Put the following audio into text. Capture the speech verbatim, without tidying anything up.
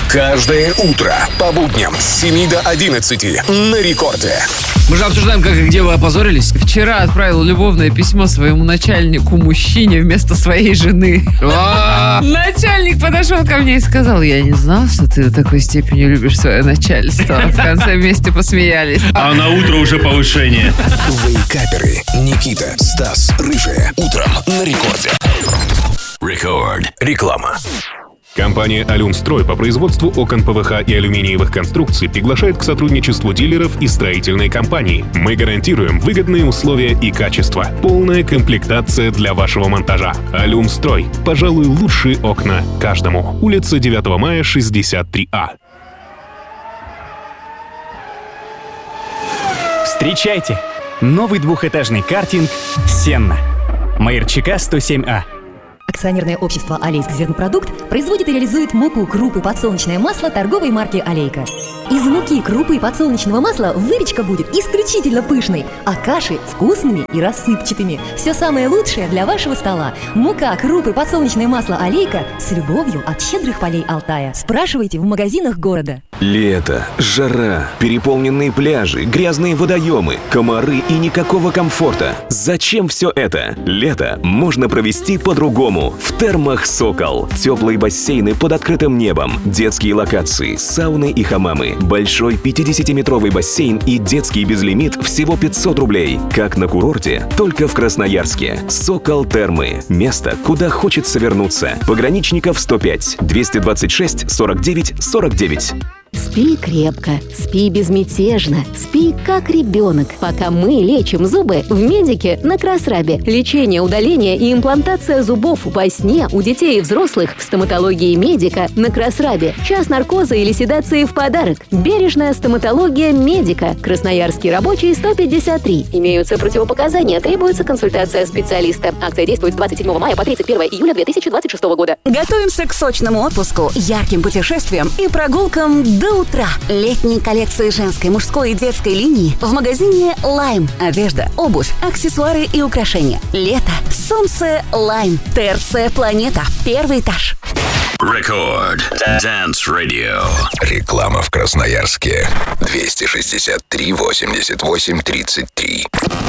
Каждое утро по будням с семи до одиннадцати на Рекорде. Мы же обсуждаем, как и где вы опозорились. Вчера отправил любовное письмо своему начальнику мужчине вместо своей жены. Начальник подошел ко мне и сказал: я не знал, что ты до такой степени любишь свое начальство. В конце вместе посмеялись. А на утро уже повышение. Вейкаперы Никита, Стас, Рыжая. Утром на Рекорде. Рекорд. Реклама. Компания «Алюмстрой» по производству окон ПВХ и алюминиевых конструкций приглашает к сотрудничеству дилеров и строительной компании. Мы гарантируем выгодные условия и качество. Полная комплектация для вашего монтажа. «Алюмстрой». Пожалуй, лучшие окна каждому. Улица девятого мая, шестьдесят три А. Встречайте! Новый двухэтажный картинг «Сенна». Маярчика сто семь А. Акционерное общество «Алейск Зернопродукт» производит и реализует муку, крупы, подсолнечное масло торговой марки «Алейка». Из муки, крупы и подсолнечного масла выпечка будет исключительно пышной, а каши – вкусными и рассыпчатыми. Все самое лучшее для вашего стола. Мука, крупы, подсолнечное масло «Алейка» с любовью от щедрых полей Алтая. Спрашивайте в магазинах города. Лето, жара, переполненные пляжи, грязные водоемы, комары и никакого комфорта. Зачем все это? Лето можно провести по-другому. В термах «Сокол». Теплые бассейны под открытым небом, детские локации, сауны и хамамы, большой пятидесятиметровый бассейн и детский безлимит всего пятьсот рублей. Как на курорте, только в Красноярске. «Сокол Термы». Место, куда хочется вернуться. Пограничников сто пять, двести двадцать шесть, сорок девять, сорок девять. Спи крепко, спи безмятежно, спи как ребенок, пока мы лечим зубы в Медике на Красрабе. Лечение, удаление и имплантация зубов во сне у детей и взрослых в стоматологии Медика на Красрабе. Час наркоза или седации в подарок. Бережная стоматология Медика. Красноярский рабочий сто пятьдесят три. Имеются противопоказания, требуется консультация специалиста. Акция действует с двадцать седьмого мая по тридцать первое июля две тысячи двадцать шестого года. Готовимся к сочному отпуску, ярким путешествиям и прогулкам до утра. Летние коллекции женской, мужской и детской линии в магазине Lime. Одежда, обувь, аксессуары и украшения. Лето, солнце, Lime. ТРЦ Планета. Первый этаж. Рекорд. Dance Radio. Реклама в Красноярске. двести шестьдесят три восемьдесят восемь тридцать три.